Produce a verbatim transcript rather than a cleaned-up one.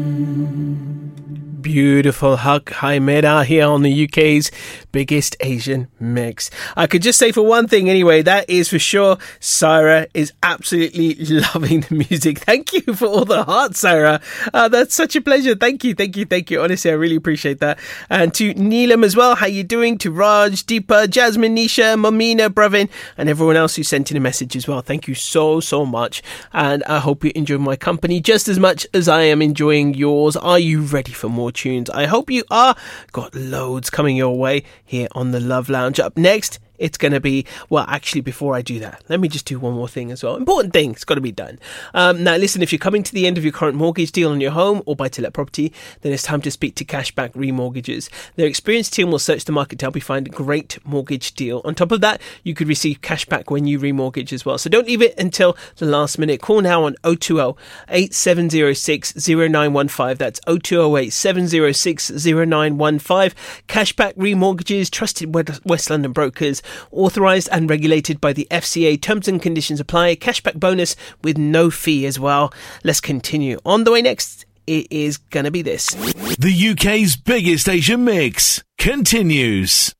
Beautiful Hak Haimeda here on the U K's biggest Asian mix. I could just say for one thing anyway, that is for sure, Sarah is absolutely loving the music. Thank you for all the hearts, Sarah. Uh, that's such a pleasure. Thank you, thank you, thank you. Honestly, I really appreciate that. And to Neelam as well, how you doing? To Raj, Deepa, Jasmine, Nisha, Mamina, Bravin, and everyone else who sent in a message as well. Thank you so, so much. And I hope you enjoy my company just as much as I am enjoying yours. Are you ready for more tunes? I hope you are. Got loads coming your way here on the Love Lounge. Up next, it's going to be, well, actually, before I do that, let me just do one more thing as well. Important thing, it's got to be done. Um, now, listen, if you're coming to the end of your current mortgage deal on your home or buy-to-let property, then it's time to speak to Cashback Remortgages. Their experienced team will search the market to help you find a great mortgage deal. On top of that, you could receive cashback when you remortgage as well. So don't leave it until the last minute. Call now on oh two oh, eight seven oh six, oh nine one five. That's oh two oh eight, seven oh six, oh nine one five. Cashback Remortgages, trusted West London brokers, authorised and regulated by the F C A. Terms and conditions apply. Cashback bonus with no fee as well. Let's continue. On the way next, it is going to be this. The U K's biggest Asian mix continues.